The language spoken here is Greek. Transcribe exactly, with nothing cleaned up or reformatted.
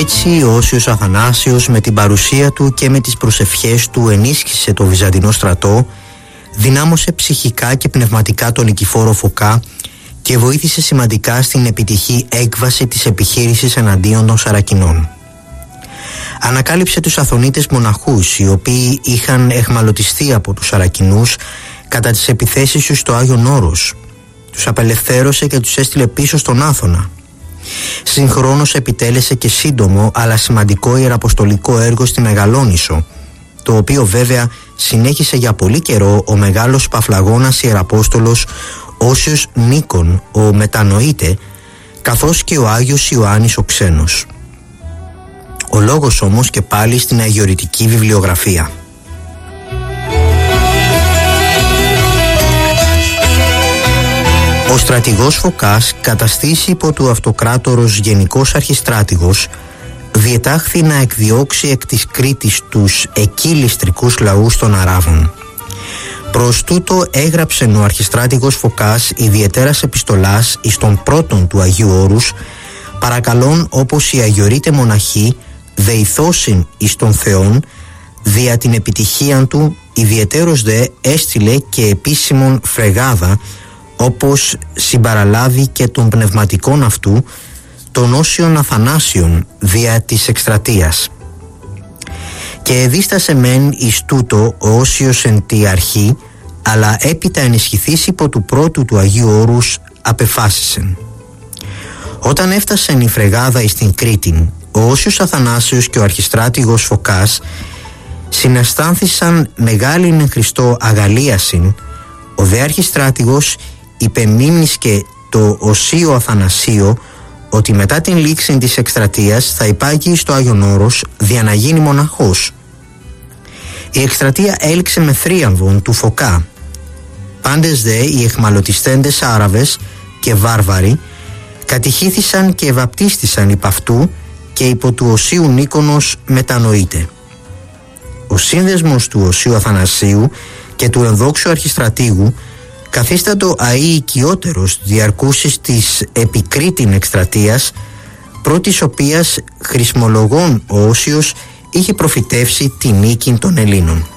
Έτσι ο Όσιος Αθανάσιος με την παρουσία του και με τις προσευχές του ενίσχυσε το Βυζαντινό στρατό, δυνάμωσε ψυχικά και πνευματικά τον Νικηφόρο Φωκά και βοήθησε σημαντικά στην επιτυχή έκβαση της επιχείρησης εναντίον των Σαρακινών. Ανακάλυψε τους Αθωνίτες μοναχούς, οι οποίοι είχαν εχμαλωτιστεί από τους Σαρακινούς κατά τις επιθέσεις τους στο Άγιον Όρος. Τους απελευθέρωσε και τους έστειλε πίσω στον Άθωνα. Συγχρόνως επιτέλεσε και σύντομο αλλά σημαντικό ιεραποστολικό έργο στη Μεγαλόνισσο, το οποίο βέβαια συνέχισε για πολύ καιρό ο μεγάλος Παφλαγώνας Ιεραπόστολος Όσιος Νίκον ο Μετανοήτε, καθώς και ο Άγιος Ιωάννης ο Ξένος. Ο λόγος όμως και πάλι στην αγιορητική βιβλιογραφία. Ο στρατηγός Φωκάς, καταστήσει υπό του αυτοκράτορος γενικός αρχιστράτηγος, διετάχθη να εκδιώξει εκ της Κρήτης τους εκεί ληστρικούς λαούς των Αράβων. Προς τούτο έγραψεν ο αρχιστράτηγος Φωκάς ιδιαιτέρας επιστολάς εις τον πρώτον του Αγίου Όρους, παρακαλών όπως οι αγιορείτε μοναχοί δεηθώσιν εις τον Θεόν δια την επιτυχίαν του, ιδιαιτέρως δε έστειλε και επίσημον φρεγάδα, όπως συμπαραλάβει και των πνευματικών αυτού, των Όσιων Αθανάσιων δια της εκστρατείας. Και δίστασε μεν εις τούτο ο Όσιος εν τη αρχή, αλλά έπειτα ενισχυθείς υπό του πρώτου του Αγίου Όρους απεφάσισεν. Όταν έφτασεν η φρεγάδα εις την Κρήτην, ο Όσιος Αθανάσιος και ο αρχιστράτηγος Φωκάς συναστάνθησαν μεγάλην εν Χριστώ αγαλίασιν. Ο δε αρχιστράτηγος υπεμίμνησκε το Οσίο Αθανασίο ότι μετά την λήξη της εκστρατείας θα υπάγει στο Άγιον Όρος δια να γίνει μοναχός. Η εκστρατεία έληξε με θρίαμβον του Φωκά. Πάντες δε οι εχμαλωτιστέντες Άραβες και βάρβαροι κατηχήθησαν και βαπτίστησαν υπ' αυτού και υπό του Οσίου Νίκονος Μετανοήτε. Ο σύνδεσμος του Οσίου Αθανασίου και του ενδόξου αρχιστρατήγου καθίστατο αεί οικειότερος διαρκούσης της επικρίτην εκστρατείας, πρώτης οποίας χρησμολογών ο Όσιος είχε προφητεύσει τη νίκη των Ελλήνων.